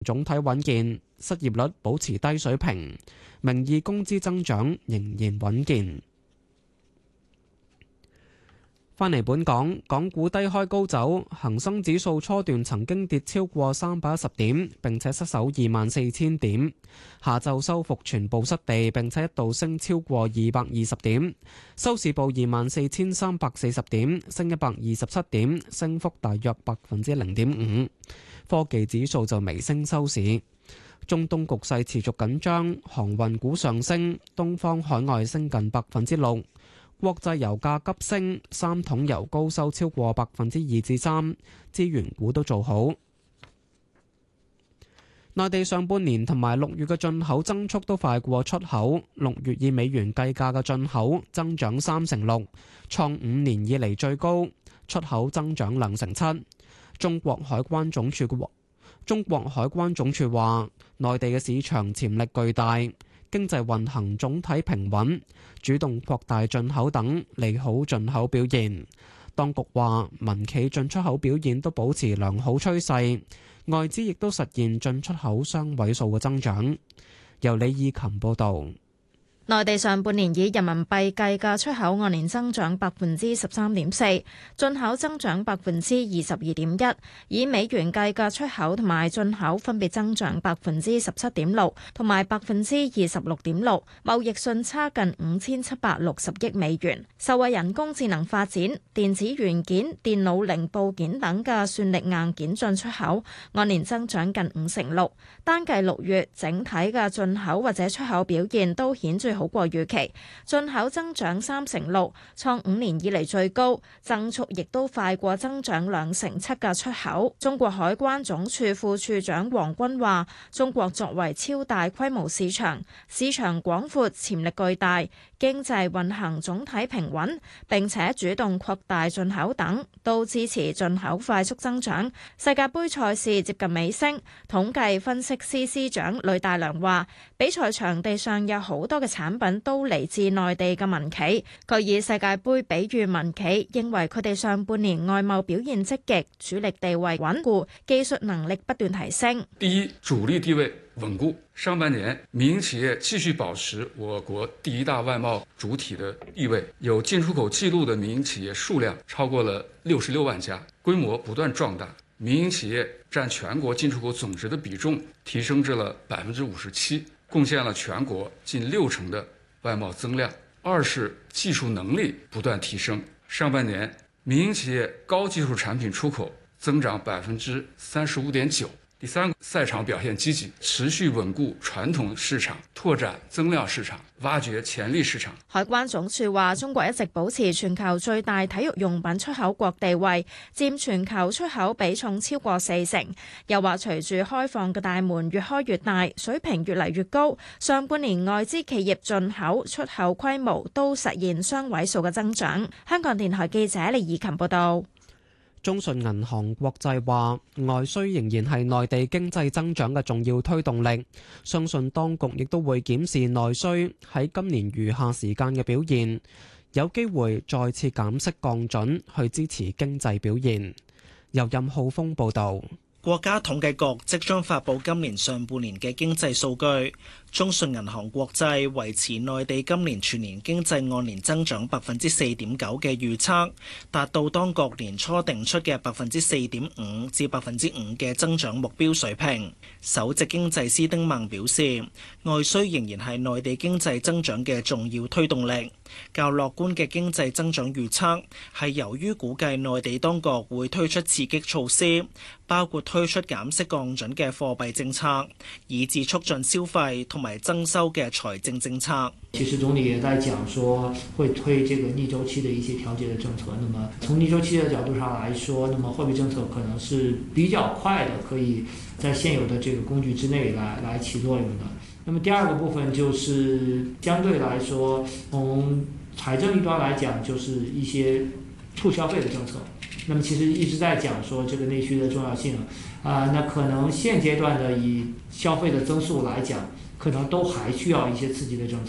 總體穩健，失業率保持低水平，名義工資增長仍然穩健。返嚟本港，港股低開高走，恒生指數初段曾經跌超過310點，並且失守24,000點。下晝收復全部失地，並且一度升超過220點，收市報24,340點，升127點，升幅大約0.5%。科技指數就微升收市。中東局勢持續緊張，航運股上升，東方海外升近6%。國際油價急升，三桶油高收超過2%至3%，資源股都做好。內地上半年同埋6月嘅進口增速都快過出口，6月以美元計價嘅進口增長36%，創5年以嚟最高，出口增長2%。中國海關總署話，內地嘅市場潛力巨大，經濟運行總體平穩，主動擴大進口等，利好進口表現。當局話，民企進出口表現都保持良好趨勢，外資亦都實現進出口雙位數嘅增長。由李義琴報導。 內地上半年以人民幣計價出口按年增長13.4%，進口增長22.1%，以美元計價出口同埋進口分別增長17.6%同埋26.6%，貿易順差近5760億美元。受惠人工智能發展、電子元件、電腦零部件等嘅算力硬件進出口按年增長近56%。單計6月整體嘅進口或者出口表現都顯著好過預期，進口增長36%，創5年以嚟最高，增速亦都快過增長2.7%嘅出口。中國海關總署副署長黃軍話：中國作為超大規模市場，市場廣闊，潛力巨大，經濟運行總體平穩，並且主動擴大進口等，都支持進口快速增長。世界盃賽事接近尾聲，統計分析司司長呂大良話：比賽場地上有好多嘅產品都嚟自內地嘅民企，佢以世界盃比喻民企，認為佢哋上半年外貿表現積極，主力地位穩固，技術能力不斷提升。 第一，主力地位穩固，上半年民營企業繼續保持我國第一大外貿主體的地位，有進出口記錄的民營企業數量超過了66萬家，規模不斷壯大，民營企業佔全國進出口總值的比重提升至了57%，貢獻了全國近60%的外貿增量。二是技術能力不斷提升，上半年民營企業高技術產品出口增長35.9%。第三個，賽場表現積極，持續穩固傳統市場，拓展增量市場，挖掘潛力市場。 海關總署話，中國一直保持全球最大體育用品出口國地位，佔全球出口比重超過40%。又話隨住開放嘅大門越開越大，水平越嚟越高，上半年外資企業進口、出口規模都實現雙位數嘅增長。香港電台記者李以琴報道。 中信銀行國際話，外需仍然係內地經濟增長嘅重要推動力，相信當局亦都會檢視內需喺今年餘下時間嘅表現，有機會再次減息降準去支持經濟表現。由任浩峰報導。 國家統計局即將發佈今年上半年嘅經濟數據，中信銀行國際維持內地今年全年經濟按年增長4.9%嘅預測，達到當局年初定出嘅4.5%至5%嘅增長目標水平。首席經濟師丁孟表示，外需仍然係內地經濟增長嘅重要推動力。較樂觀嘅經濟增長預測係由於估計內地當局會推出刺激措施，包括推出減息降準嘅貨幣政策，以至促進消費同埋增收嘅財政政策。 其實總理也在講說會推這個逆周期的一些調節的政策。那麼從逆周期的角度上來說，那麼貨幣政策可能是比較快的，可以在現有的這個工具之內來起作用的。那麼第二個部分就是相對來說，從財政一端來講，就是一些促消費的政策。那麼其實一直在講說這個內需的重要性，那可能現階段的以消費的增速來講，可能都還需要一些刺激的政策。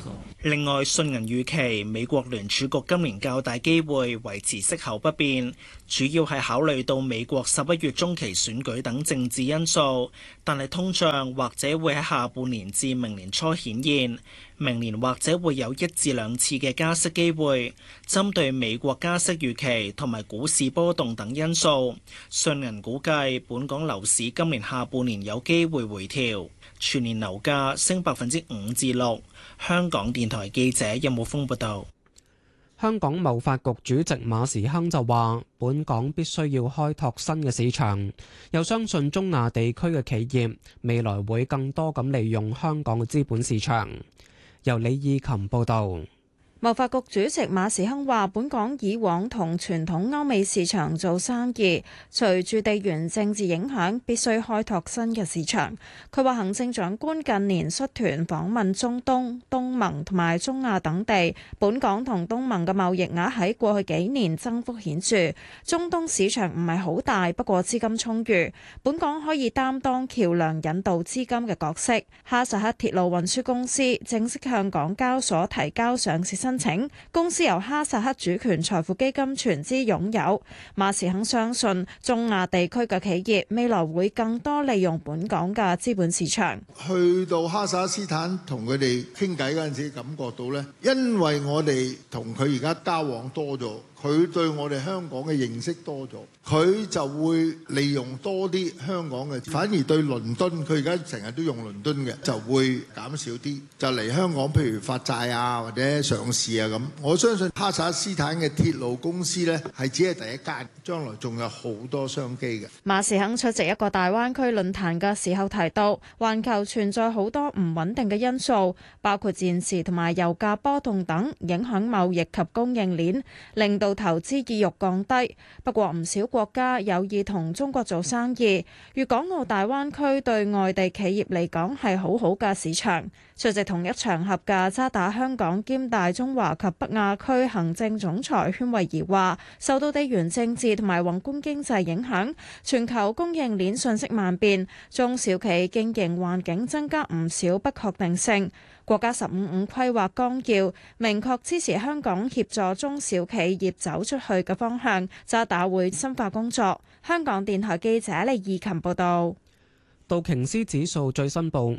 另外，信銀預期美國聯儲局今年較大機會維持息口不變，主要係考慮到美國11月中期選舉等政治因素，但係通脹或者會喺下半年至明年初顯現，明年或者會有1至2次嘅加息機會。針對美國加息預期同埋股市波動等因素，信銀估計本港樓市今年下半年有機會回調，全年樓價升5%至6%。香港電台記者任武峰報道。 香港貿發局主席馬時亨就話，本港必須要開拓新嘅市場，又相信中亞地區嘅企業未來會更多咁利用香港嘅資本市場。由李義琴報道。 貿發局主席馬時亨話：本港以往同傳統歐美市場做生意，隨住地緣政治影響，必須開拓新嘅市場。佢話行政長官近年率團訪問中東、東盟同埋中亞等地，本港同東盟嘅貿易額喺過去幾年增幅顯著。中東市場唔係好大，不過資金充裕，本港可以擔當橋樑引導資金嘅角色。哈薩克鐵路運輸公司正式向港交所提交上市申請，公司由哈薩克主權財富基金全資擁有。馬時亨相信中亞地區嘅企業未來會更多利用本港嘅資本市場。 去到哈薩克斯坦同佢哋傾偈嗰陣時，感覺到呢，因為我哋同佢而家交往多咗，佢對我哋香港嘅認識多咗，佢就會利用多啲香港嘅，反而對倫敦，佢而家成日都用倫敦嘅，就會減少啲，就嚟香港譬如發債啊或者上市啊咁。我相信哈薩克斯坦嘅鐵路公司呢，係只係第一間，將來仲有好多商機嘅。 馬時亨出席一個大灣區論壇嘅時候提到，環球存在好多唔穩定嘅因素，包括戰事同埋油價波動等，影響貿易及供應鏈，令到投資意欲降低。不過唔少國家有意同中國做生意，粵港澳大灣區對外地企業嚟講係好好嘅市場。出席同一場合嘅渣打香港兼大中華及北亞區行政總裁禤惠儀話，受到地緣政治同埋宏觀經濟影響，全球供應鏈瞬息萬變，中小企經營環境增加唔少不確定性。國家15規劃綱要明確支持香港協助中小企業走出去嘅方向，渣打會深化工作。香港電台記者李義琴報道。 道瓊斯指數最新報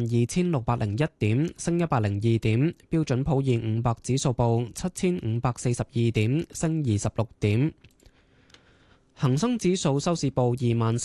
52,601點，升102點；標準普爾500指數報7,542點，升26點；恒生指數收市報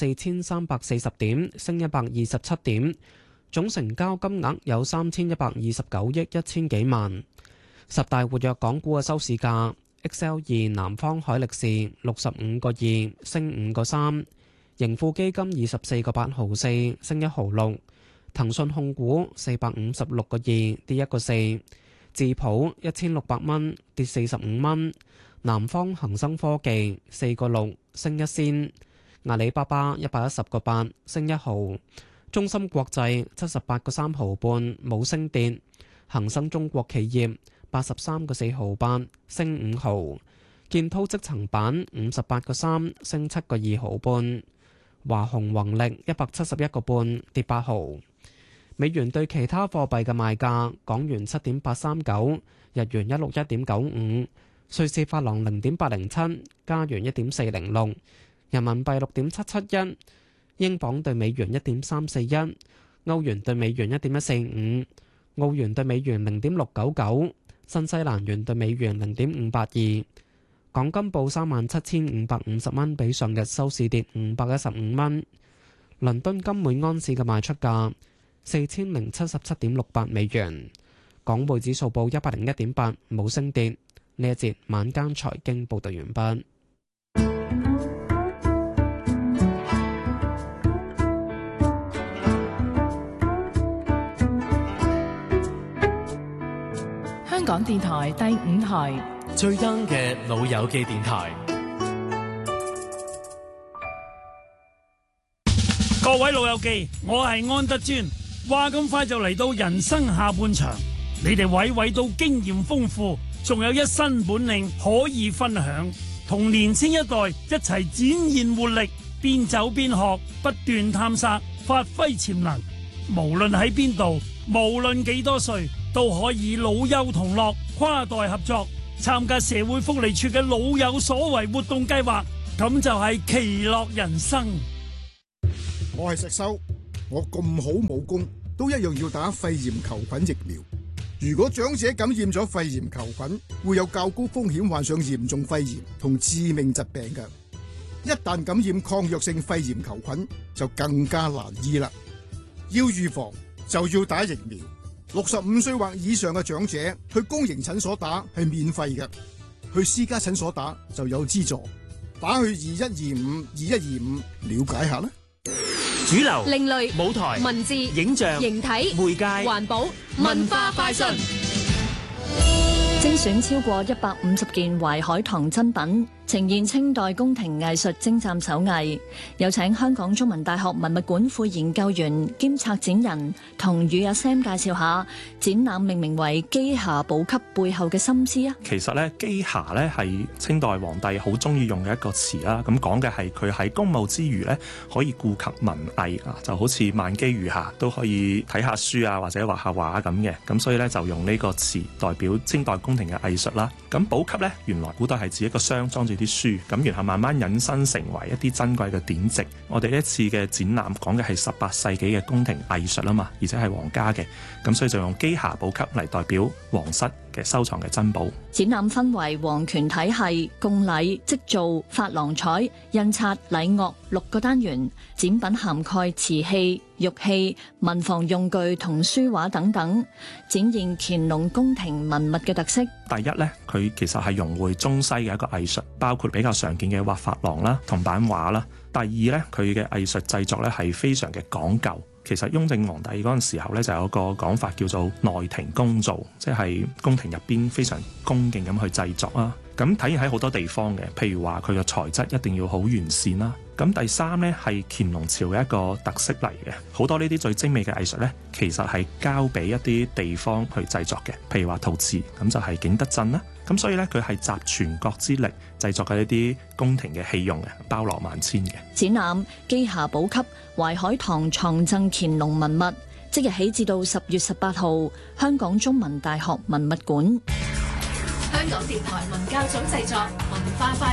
24,340點，升127點。總成交金額有3129億1千幾萬。十大活躍港股嘅收市價：XL2 南方海力士65個2，升5個3；盈富基金24個8毫4，升1毫6；騰訊控股456個2，跌1個4；智普1600蚊，跌45蚊；南方恒生科技4個6，升1仙；阿里巴巴110個8，升1毫。中芯國際78個3毫半，冇升跌；恒生中國企業83個4毫8，升5毫；建滔積層板58個3，升7個2毫半；華虹宏力171個半，跌8毫。美元對其他貨幣嘅賣價：港元7.839，日元161.95，瑞士法郎0.807，加元1.406，人民幣6.771。英鎊對美元1.341，歐元對美元1.145，澳元對美元0.699，新西蘭元對美元0.582。港金報37,550蚊，比上日收市跌515蚊。倫敦金每安士嘅賣出價4077.68美元。港匯指數報101.8，冇升跌。呢一節晚間財經報道完畢。 香港電台第5台最 young 嘅老友記電台。 各位老友記，我係安德尊。話咁快就嚟到人生下半場，你哋位位都經驗豐富，仲有一身本領可以分享，同年輕一代一齊展現活力，邊走邊學，不斷探索，發揮潛能。無論喺邊度，無論幾多歲， 都可以老幼同樂，跨代合作，參加社會福利處嘅老有所為活動計劃，咁就係其樂人生。 我係石修，我咁好武功，都一樣要打肺炎球菌疫苗。如果長者感染咗肺炎球菌，會有較高風險患上嚴重肺炎同致命疾病嘅。一旦感染抗藥性肺炎球菌，就更加難醫啦。要預防就要打疫苗。65歲或以上嘅長者去公營診所打係免費嘅，去私家診所打就有資助。打去2125了解下啦。 主流、 另類、 舞台、 文字、 影像、 形體、 媒介、 環保、文化快訊。 精選超過150件淮海堂珍品，呈現清代宮廷藝術精湛手藝。有請香港中文大學文物館副研究員兼策展人同與阿 Sam 介紹下展覽命名為機匣寶笈背後嘅心思啊。 其實咧，機匣咧係清代皇帝好中意用嘅一個詞啦。咁講嘅係佢喺公務之餘咧，可以顧及文藝啊，就好似萬機餘下都可以睇下書啊，或者畫下畫咁嘅。咁所以咧就用呢個詞代表清代宮廷嘅藝術啦。咁寶笈咧原來古代係指一個箱裝住啲書，咁然後慢慢引申成為一啲珍貴嘅典籍。我哋呢一次嘅展覽講嘅係18世紀嘅宮廷藝術啊嘛，而且係皇家嘅，咁所以就用機匣寶笈嚟代表皇室嘅收藏嘅珍寶。 展覽分為皇權體系、貢禮、織造、珐琅彩、印刷、禮樂6個單元，展品涵蓋瓷器、玉器、文房用具同書畫等等，展現乾隆宮廷文物嘅特色。 第一呢，佢其實係融匯中西嘅一個藝術，包括比較常見嘅畫珐琅啦、銅版畫啦。第二呢，佢嘅藝術製作呢係非常嘅講究。其實雍正皇帝嗰陣時候呢，就有個講法叫做內廷工造，即係宮廷入邊非常恭敬咁去製作啦。咁體現喺好多地方嘅，譬如話佢嘅材質一定要好完善啦。咁第三呢，係乾隆朝嘅一個特色嚟嘅，好多呢啲最精美嘅藝術呢，其實係交俾一啲地方去製作嘅，譬如話陶瓷，咁就係景德鎮啦。咁所以呢，佢係集全國之力製作嘅一啲宮廷嘅器用嘅，包羅萬千嘅。 展覽機匣寶笈淮海堂藏贈乾隆文物，即日起至到10月18號，香港中文大學文物館。 香港電台文教組製作文化快